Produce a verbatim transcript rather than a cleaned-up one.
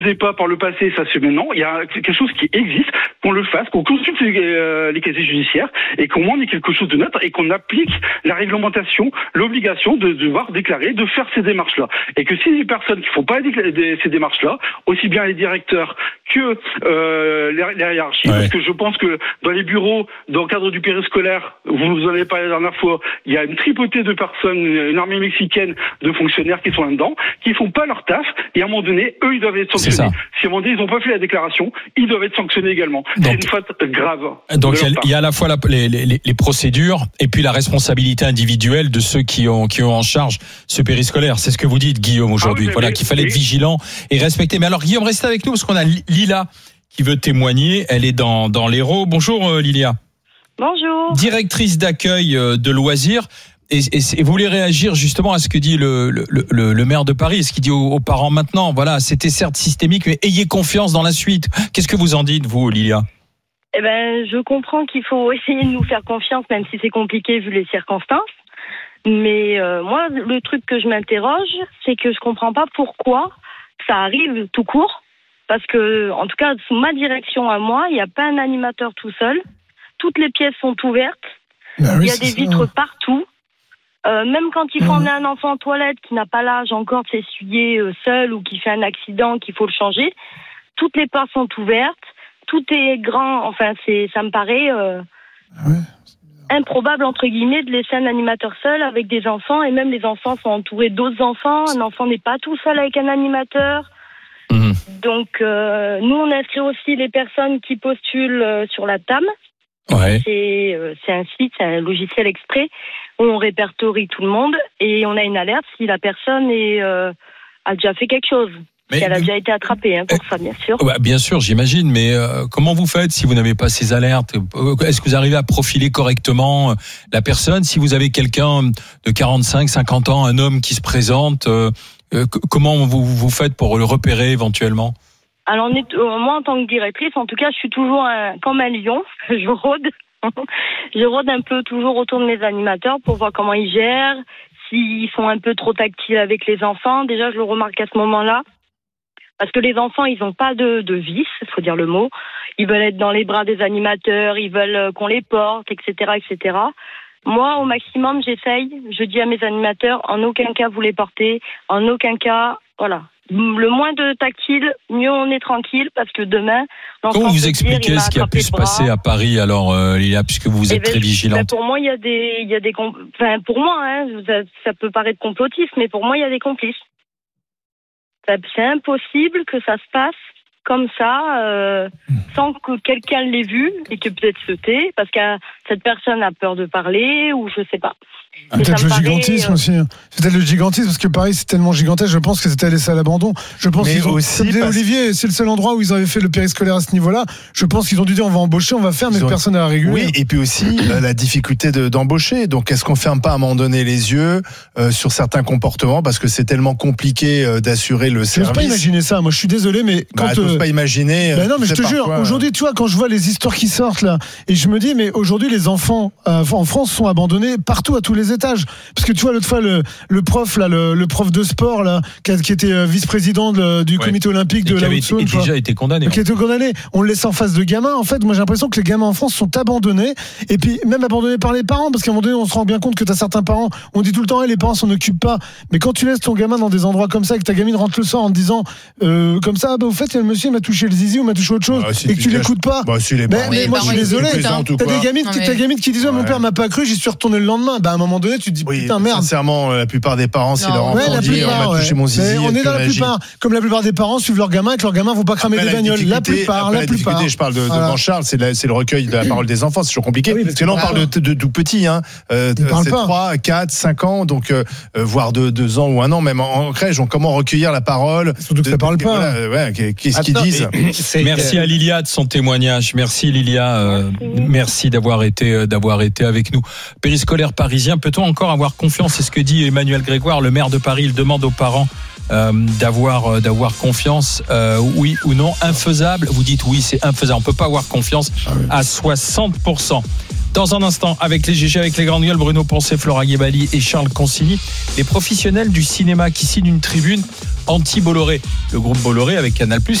pas par le passé, ça se fait maintenant. Il y a quelque chose qui existe, qu'on le fasse, qu'on consulte les, euh, les casiers judiciaires et qu'au moins on ait quelque chose de neutre et qu'on applique la réglementation, l'obligation de devoir déclarer, de faire ces démarches-là. Et que si les personnes qui font pas des, ces démarches-là, aussi bien les directeurs que euh, les, les hiérarchies, ouais. Parce que je pense que dans les bureaux, dans le cadre du périscolaire, vous nous en avez parlé la dernière fois, il y a une tripotée de personnes, une armée mexicaine de fonctionnaires qui sont là-dedans, qui font pas leur taf, et à un moment donné, eux, ils doivent être sanctionnés. Si à un moment donné, ils n'ont pas fait la déclaration, ils doivent être sanctionnés également. Donc, c'est une faute grave. Donc il y, y a à la fois la, les, les, les procédures et puis la responsabilité individuelle de ceux qui ont, qui ont en charge ce périscolaire. C'est ce que vous dites, Guillaume, aujourd'hui. Ah oui, voilà, mais, qu'il fallait oui. être vigilant et respecter. Mais alors, Guillaume, restez avec nous parce qu'on a Lila qui veut témoigner. Elle est dans, dans l'Hérault. Bonjour, euh, Lilia. Bonjour. Directrice d'accueil euh, de loisirs. Et, et, et vous voulez réagir justement à ce que dit le, le, le, le maire de Paris, ce qu'il dit aux, aux parents maintenant. Voilà, c'était certes systémique, mais ayez confiance dans la suite. Qu'est-ce que vous en dites, vous, Lilia ? Eh ben, je comprends qu'il faut essayer de nous faire confiance, même si c'est compliqué vu les circonstances. Mais euh, moi, le truc que je m'interroge, c'est que je comprends pas pourquoi ça arrive tout court. Parce que, en tout cas, sous ma direction à moi, il n'y a pas un animateur tout seul. Toutes les pièces sont ouvertes. Ben oui, il y a des vitres ça. partout. Euh, même quand il faut mmh. emmener un enfant en toilette qui n'a pas l'âge encore de s'essuyer euh, seul ou qui fait un accident, qu'il faut le changer, toutes les portes sont ouvertes, tout est grand. Enfin, c'est, ça me paraît euh, ah ouais. improbable, entre guillemets, de laisser un animateur seul avec des enfants. Et même les enfants sont entourés d'autres enfants. Un enfant n'est pas tout seul avec un animateur. Mmh. Donc, euh, nous, on inscrit aussi les personnes qui postulent euh, sur la T A M. Ouais. C'est, euh, c'est un site, c'est un logiciel exprès où on répertorie tout le monde et on a une alerte si la personne est, euh, a déjà fait quelque chose. Mais, si elle a déjà été attrapée, hein, pour euh, ça, bien sûr. Bah, bien sûr, j'imagine, mais euh, comment vous faites si vous n'avez pas ces alertes ? Est-ce que vous arrivez à profiler correctement la personne ? Si vous avez quelqu'un de quarante-cinq, cinquante ans, un homme qui se présente, euh, euh, comment vous, vous faites pour le repérer éventuellement ? Alors, on est, moi, en tant que directrice, en tout cas, je suis toujours un, comme un lion. Je rôde. Je rôde un peu toujours autour de mes animateurs pour voir comment ils gèrent, s'ils sont un peu trop tactiles avec les enfants. Déjà, je le remarque à ce moment-là. Parce que les enfants, ils n'ont pas de, de vice, il faut dire le mot. Ils veulent être dans les bras des animateurs, ils veulent qu'on les porte, et cetera, et cetera. Moi, au maximum, j'essaye. Je dis à mes animateurs, en aucun cas vous les portez, en aucun cas, voilà. Le moins de tactile, mieux on est tranquille, parce que demain... Comment vous expliquez ce qui a pu se passer à Paris, alors, euh, Lilia, puisque vous êtes ben, très vigilante? Ben pour moi, il y a des... Il y a des enfin, pour moi, hein, ça, ça peut paraître complotiste, mais pour moi, il y a des complices. Ça, c'est impossible que ça se passe comme ça, euh, sans que quelqu'un l'ait vu, et que peut-être se tait, parce que cette personne a peur de parler, ou je sais pas. Ah, peut-être le paraît, gigantisme euh... aussi. C'est peut-être le gigantisme, parce que Paris c'est tellement gigantesque, je pense que c'était laissé à l'abandon. Je pense mais qu'ils ont aussi comme parce... Olivier, c'est le seul endroit où ils avaient fait le périscolaire à ce niveau-là. Je pense qu'ils ont dû dire on va embaucher, on va faire, mais ont... personne n'a régulé. Oui, et puis aussi la difficulté de, d'embaucher. Donc est-ce qu'on ferme pas à un moment donné les yeux euh, sur certains comportements, parce que c'est tellement compliqué euh, d'assurer le service. Je n'ose pas imaginer ça. Moi, je suis désolé, mais quand bah, euh... pas imaginer. Ben non, mais je te jure, quoi, aujourd'hui, tu vois, quand je vois les histoires qui sortent là, et je me dis, mais aujourd'hui, les enfants euh, en France sont abandonnés partout à tous les étages. Parce que tu vois, l'autre fois, le, le prof là, le, le prof de sport là, qui, a, qui était vice-président de, du ouais. comité olympique de et la Haute-Saône, qui avait déjà été condamné. Qui a été condamné. On le laisse en face de gamins. En fait, moi, j'ai l'impression que les gamins en France sont abandonnés, et puis même abandonnés par les parents, parce qu'à un moment donné, on se rend bien compte que t'as certains parents, on dit tout le temps, hey, les parents s'en occupent pas. Mais quand tu laisses ton gamin dans des endroits comme ça, et que ta gamine rentre le soir en te disant, euh, comme ça, bah, au fait, le monsieur m'a touché le zizi ou m'a touché autre chose, bah, si et que tu l'écoutes pas. Bah, si les mais, mais moi, je suis désolé. T'as des gamines, non, mais... t'as des gamines qui disent, oh, mon père m'a pas cru, j'y suis retourné le lendemain. Bah, à un moment donné, tu te dis, oui, putain, merde. Sincèrement, la plupart des parents, si leur enfant dit, on m'a touché mon zizi. On est dans la plupart. Comme la plupart des parents suivent leurs gamins, et que leurs gamins vont pas cramer des bagnoles. La plupart, la plupart. Je parle de Jean Charles, c'est le recueil de la parole des enfants, c'est toujours compliqué. Parce que là, on parle de tout petit, hein. C'est trois, quatre, cinq ans, donc, voire deux ans ou un an, même en crèche. Donc, comment recueillir la parole? Surtout que ça parle pas. Qu'est-ce qu'ils disent? Merci à Lilia de son témoignage. Merci Lilia. Euh, merci. merci d'avoir été d'avoir été avec nous. Périscolaire parisien, peut-on encore avoir confiance? C'est ce que dit Emmanuel Grégoire, le maire de Paris. Il demande aux parents euh, d'avoir euh, d'avoir confiance. Euh, oui ou non? Infaisable? Vous dites oui, c'est infaisable. On peut pas avoir confiance ah oui. à soixante pour cent. Dans un instant, avec les G G, avec les grandes gueules, Bruno Poncet, Flora Guébali et Charles Consigny, les professionnels du cinéma qui signent une tribune anti-Bolloré. Le groupe Bolloré avec Canal+,